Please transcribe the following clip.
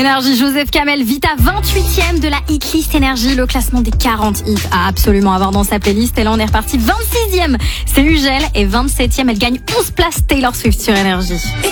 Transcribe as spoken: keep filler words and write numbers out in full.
Énergie, Joseph Kamel, Vita, vingt-huitième de la Hitlist Énergie, le classement des quarante hits à absolument avoir dans sa playlist. Et là, on est reparti vingt-sixième. C'est Ugel et vingt-septième, elle gagne onze places Taylor Swift sur Énergie.